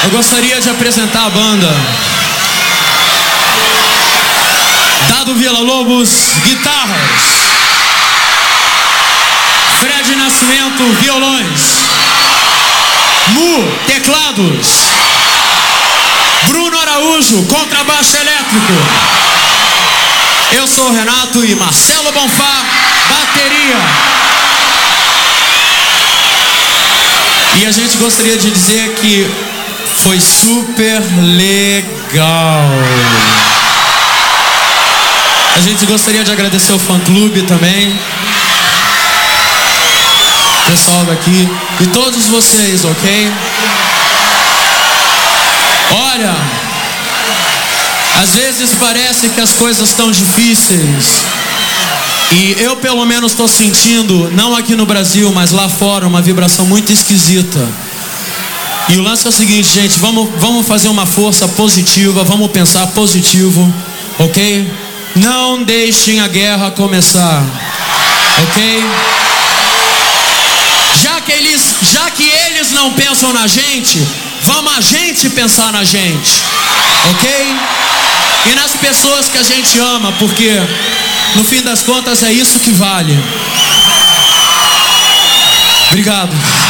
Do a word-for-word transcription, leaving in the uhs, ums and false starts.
Eu gostaria de apresentar a banda. Dado Villa-Lobos, guitarras. Fred Nascimento, violões. Mu, teclados. Bruno Araújo, contrabaixo elétrico. Eu sou o Renato e Marcelo Bonfá, bateria. E a gente gostaria de dizer que foi super legal. A gente gostaria de agradecer o fã-clube também, pessoal daqui e todos vocês, ok? Olha, às vezes parece que as coisas estão difíceis. E eu pelo menos estou sentindo, não aqui no Brasil, mas lá fora, uma vibração muito esquisita. E o lance é o seguinte, gente, vamos, vamos fazer uma força positiva, vamos pensar positivo, ok? Não deixem a guerra começar, ok? Já que eles, já que eles não pensam na gente, vamos a gente pensar na gente, ok? E nas pessoas que a gente ama, porque no fim das contas é isso que vale. Obrigado.